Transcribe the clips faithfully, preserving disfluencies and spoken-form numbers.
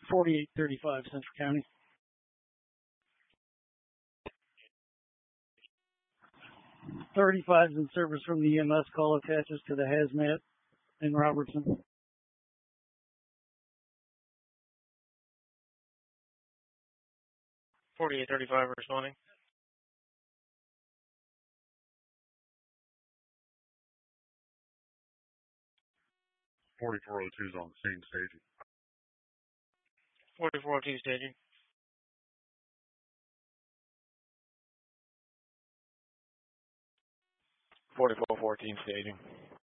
forty-eight thirty-five Central County. thirty-five is in service from the E M S. Call attaches to the hazmat in Robertson. forty-eight thirty-five responding. forty-four oh two is on the scene staging. forty-four oh two staging. forty-four fourteen staging.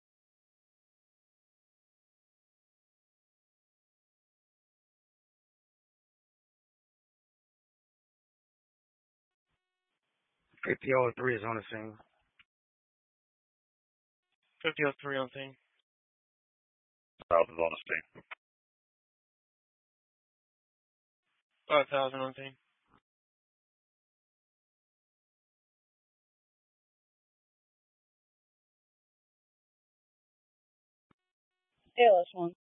fifty oh three is on the scene. fifty oh three on scene. South is on the scene. five thousand on scene. A L S one.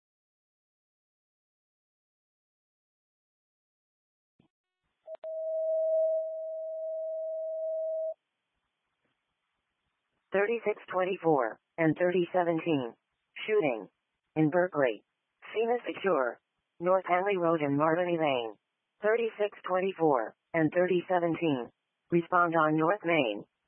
thirty-six twenty-four and thirty seventeen. Shooting. In Berkeley. Scene is secure. North Hanley Road and Martini Lane. thirty-six twenty-four and thirty seventeen. Respond on North Main.